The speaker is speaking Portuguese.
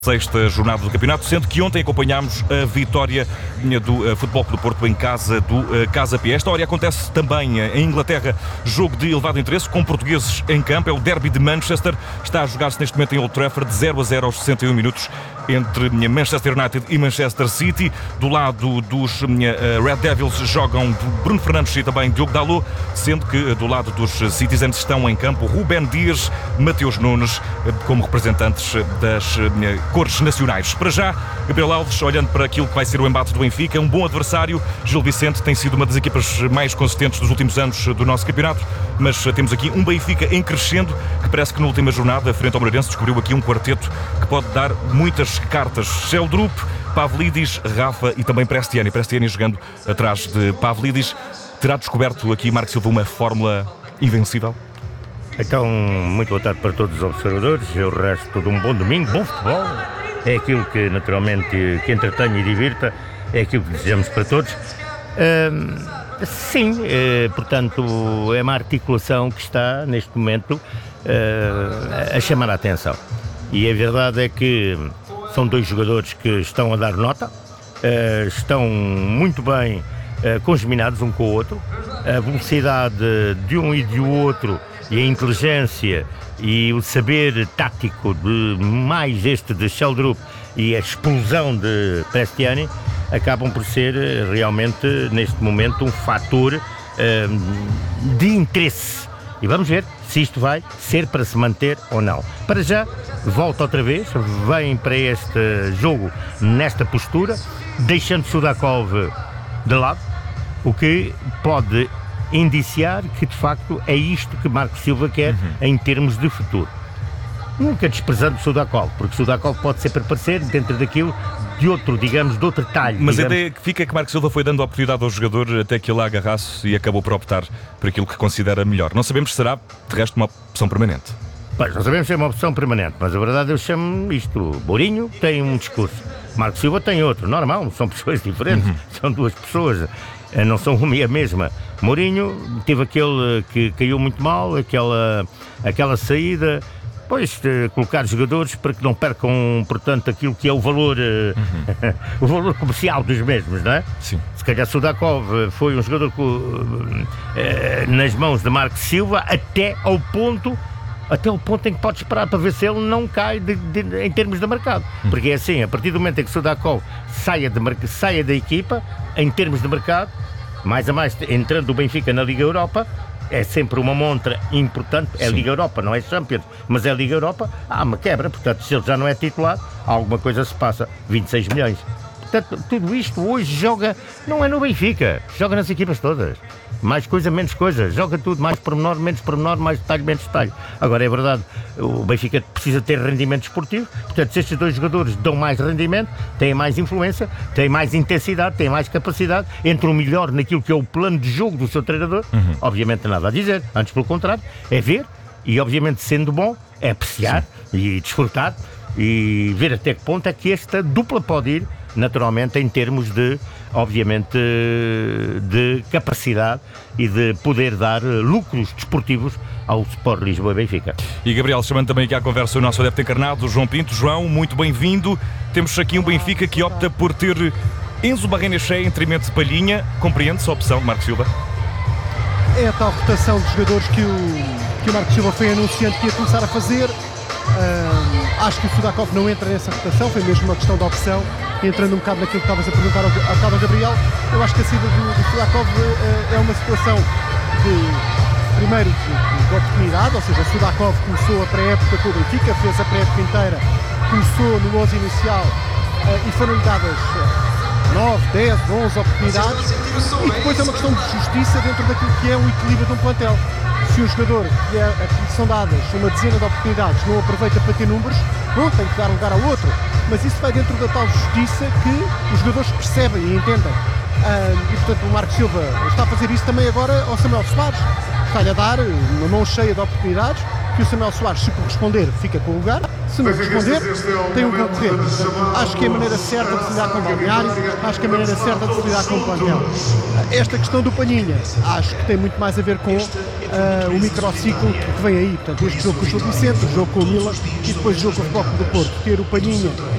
Sexta jornada do campeonato, sendo que ontem acompanhámos a vitória do Futebol Clube do Porto em casa do Casa Pia. Esta hora acontece também em Inglaterra, jogo de elevado interesse, com portugueses em campo. É o derby de Manchester, está a jogar-se neste momento em Old Trafford, 0-0 aos 61 minutos, entre Manchester United e Manchester City. Do lado dos Red Devils jogam Bruno Fernandes e também Diogo Dalot, sendo que do lado dos Citizens estão em campo Rubén Dias, Mateus Nunes, como representantes das cores nacionais. Para já, Gabriel Alves, olhando para aquilo que vai ser o embate do Benfica, é um bom adversário. Gil Vicente tem sido uma das equipas mais consistentes dos últimos anos do nosso campeonato, mas temos aqui um Benfica em crescendo, que parece que na última jornada, frente ao Moreirense, descobriu aqui um quarteto que pode dar muitas cartas. Sheldrup, Pavlidis, Rafa e também Prestiani. Prestiani jogando atrás de Pavlidis. Terá descoberto aqui Marco Silva uma fórmula invencível? Então, muito boa tarde para todos os observadores. Eu resto de um bom domingo, bom futebol. É aquilo que, naturalmente, que entretém e divirta. É aquilo que desejamos para todos. Portanto, é uma articulação que está, neste momento, a chamar a atenção. E a verdade é que são dois jogadores que estão a dar nota, estão muito bem congeminados um com o outro. A velocidade de um e do outro, e a inteligência e o saber tático de mais este de Sheldrup e a explosão de Prestiani acabam por ser realmente neste momento um fator de interesse. E vamos ver se isto vai ser para se manter ou não. Para já, volta outra vez, vem para este jogo nesta postura, deixando Sudakov de lado, o que pode indiciar que de facto é isto que Marco Silva quer em termos de futuro. Nunca desprezando Sudakov, porque Sudakov pode sempre aparecer dentro daquilo de outro, digamos, de outro talho. Mas a ideia que fica é que Marco Silva foi dando a oportunidade ao jogador até que ele agarrasse e acabou por optar por aquilo que considera melhor. Não sabemos se será, de resto, uma opção permanente. Pois, não sabemos se é uma opção permanente, mas a verdade eu chamo isto. Mourinho tem um discurso, Marco Silva tem outro. Normal, são pessoas diferentes, são duas pessoas, não são uma e a mesma. Mourinho teve aquele que caiu muito mal, aquela saída, pois colocar jogadores para que não percam, portanto, aquilo que é o valor, o valor comercial dos mesmos, não é? Sim. Se calhar Sudakov foi um jogador nas mãos de Marco Silva até ao ponto em que pode esperar para ver se ele não cai em termos de mercado. Porque é assim, a partir do momento em que Sudakov saia da equipa, em termos de mercado, mais a mais entrando o Benfica na Liga Europa, é sempre uma montra importante. É Liga Europa, não é Champions, mas é Liga Europa, há uma quebra. Portanto, se ele já não é titular, alguma coisa se passa. 26 milhões. Portanto, tudo isto hoje joga, não é no Benfica, joga nas equipas todas. Mais coisa, menos coisa, joga tudo, mais pormenor, menos pormenor, mais detalhe, menos detalhe. Agora é verdade, o Benfica precisa ter rendimento esportivo, portanto se estes dois jogadores dão mais rendimento, têm mais influência, têm mais intensidade, têm mais capacidade, entram melhor naquilo que é o plano de jogo do seu treinador, obviamente nada a dizer, antes pelo contrário, é ver e obviamente sendo bom, é apreciar e desfrutar e ver até que ponto é que esta dupla pode ir, naturalmente em termos de, obviamente, de capacidade e de poder dar lucros desportivos ao Sport Lisboa e Benfica. E Gabriel, chamando também aqui à conversa o nosso adepto encarnado, João Pinto. João, muito bem-vindo. Temos aqui um Benfica que opta por ter Enzo Barrenechea em detrimento de Palhinha. Compreende-se a opção de Marco Silva? É a tal rotação de jogadores que o Marco Silva foi anunciando que ia começar a fazer. Acho que o Sudakov não entra nessa rotação, foi mesmo uma questão de opção, entrando um bocado naquilo que estavas a perguntar ao Gabriel. Eu acho que a saída do Sudakov é uma situação de oportunidade, ou seja, o Sudakov começou a pré-época com o Benfica, fez a pré-época inteira, começou no 11 inicial e foram-lhe dadas 9, 10, 11 oportunidades, e depois é uma questão de justiça dentro daquilo que é o equilíbrio de um plantel. Se um jogador que são dadas uma dezena de oportunidades não aproveita para ter números, tem que dar lugar ao outro, mas isso vai dentro da tal justiça que os jogadores percebem e entendem. E portanto o Marco Silva está a fazer isso também agora ao Samuel Soares, está-lhe a dar uma mão cheia de oportunidades, que o Samuel Soares, se corresponder, fica com o lugar. Se não corresponder, tem um concorrente. Portanto, acho que é a maneira certa de se lidar com o Balneário, acho que é a maneira certa de se lidar com o plantel. Esta questão do Palhinha, acho que tem muito mais a ver com o microciclo que vem aí. Portanto, este jogo com o Gil Vicente, o jogo com o Milan e depois o jogo com o Futebol Clube do Porto. Ter o Palhinha